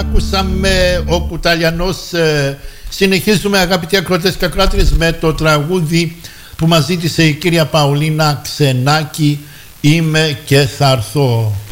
Ακούσαμε ο Κουταλιανός. Συνεχίζουμε, αγαπητοί ακροατές και ακροάτριες, με το τραγούδι που μας ζήτησε η κυρία Παολίνα Ξενάκη, «Είμαι και θα έρθω».